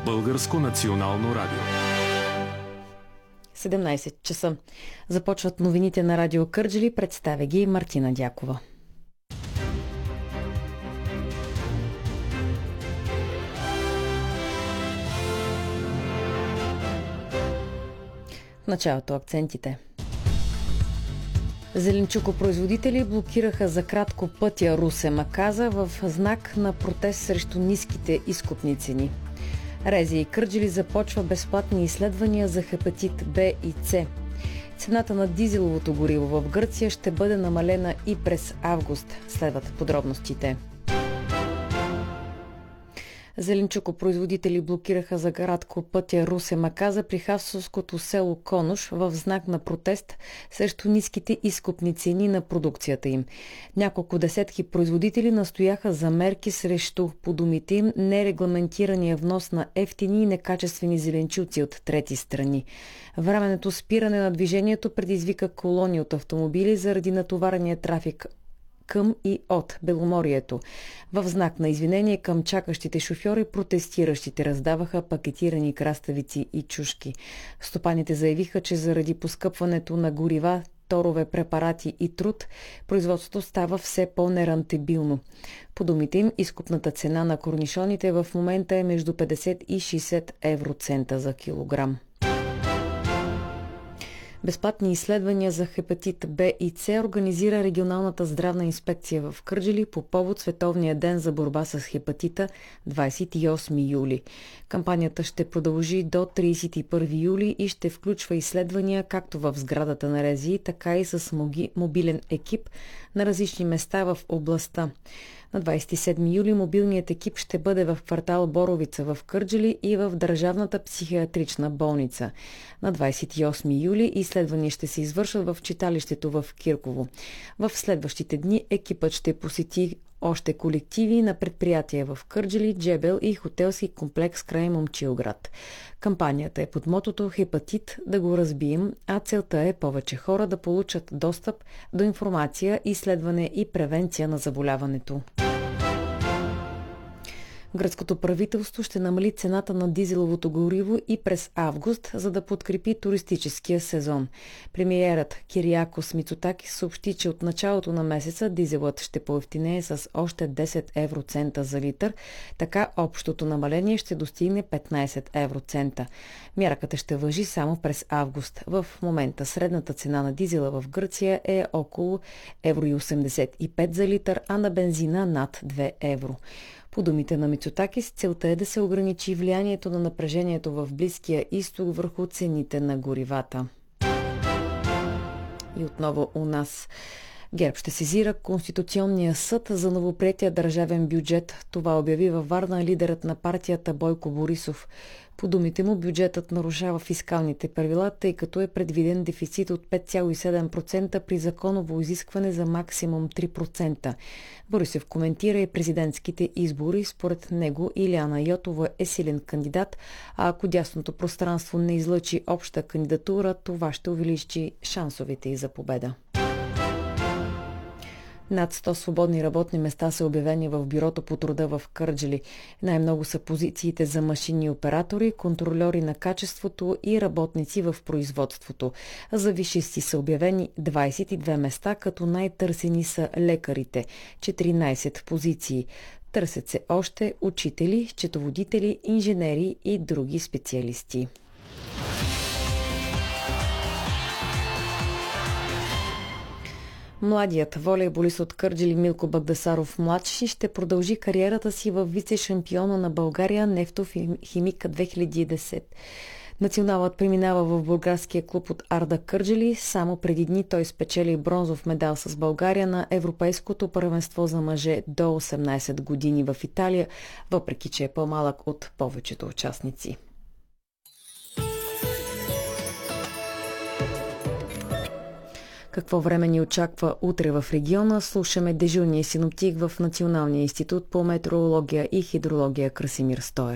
Българско национално радио. 17 часа. Започват новините на Радио Кърджали. Представя ги Мартина Дякова. В началото акцентите. Зеленчукопроизводители блокираха за кратко пътя Русе-Маказа в знак на протест срещу ниските изкупни цени. Резия и Кърджали започва безплатни изследвания за хепатит Б и С. Цената на дизеловото гориво в Гърция ще бъде намалена и през август. Следват подробностите. Зеленчукопроизводители блокираха за кратко пътя Русе-Маказа при хасовското село Конуш в знак на протест срещу ниските изкупни цени на продукцията им. Няколко десетки производители настояха за мерки срещу, по думите им, нерегламентирания внос на евтини и некачествени зеленчуци от трети страни. Временното спиране на движението предизвика колони от автомобили заради натоварения трафик към и от Беломорието. В знак на извинение към чакащите шофьори, протестиращите раздаваха пакетирани краставици и чушки. Стопаните заявиха, че заради поскъпването на горива, торове, препарати и труд, производството става все по-нерантабилно. По думите им, изкупната цена на корнишоните в момента е между 50 и 60 евроцента за килограм. Безплатни изследвания за хепатит Б и С организира регионалната здравна инспекция в Кърджали по повод Световния ден за борба с хепатита 28 юли. Кампанията ще продължи до 31 юли и ще включва изследвания както в сградата на РЗИ, така и с мобилен екип на различни места в областта. На 27 юли мобилният екип ще бъде в квартал Боровица в Кърджали и в Държавната психиатрична болница. На 28 юли изследвания ще се извършат в читалището в Кирково. В следващите дни екипът ще посети още колективи на предприятия в Кърджали, Джебел и хотелски комплекс край Момчилград. Кампанията е под мотото "Хепатит да го разбием", а целта е повече хора да получат достъп до информация, изследване и превенция на заболяването. Гръцкото правителство ще намали цената на дизеловото гориво и през август, за да подкрепи туристическия сезон. Премиерът Кириакос Мицотакис съобщи, че от началото на месеца дизелът ще поевтинее с още 10 евроцента за литър, така общото намаление ще достигне 15 евроцента. Мярката ще важи само през август. В момента средната цена на дизела в Гърция е около 1,85 евро за литър, а на бензина над 2 евро. По думите на Мицотакис, целта е да се ограничи влиянието на напрежението в Близкия изток върху цените на горивата. И отново у нас. ГЕРБ ще сезира Конституционния съд за новоприетия държавен бюджет. Това обяви във Варна лидерът на партията Бойко Борисов. По думите му, бюджетът нарушава фискалните правила, тъй като е предвиден дефицит от 5,7% при законово изискване за максимум 3%. Борисов коментира и президентските избори. Според него Илияна Йотова е силен кандидат, а ако дясното пространство не излъчи обща кандидатура, това ще увеличи шансовете й за победа. Над 100 свободни работни места са обявени в Бюрото по труда в Кърджали. Най-много са позициите за машинни оператори, контрольори на качеството и работници в производството. За висшисти са обявени 22 места, като най-търсени са лекарите – 14 позиции. Търсят се още учители, счетоводители, инженери и други специалисти. Младият волейболист от Кърджали Милко Багдасаров младши ще продължи кариерата си във вице-шампиона на България Нефтохимик 2010. Националът преминава в бургаския клуб от Арда Кърджали. Само преди дни той спечели бронзов медал с България на Европейското първенство за мъже до 18 години в Италия, въпреки че е по-малък от повечето участници. Какво време ни очаква утре в региона? Слушаме дежурния синоптик в Националния институт по метеорология и хидрология Красимир Стоев.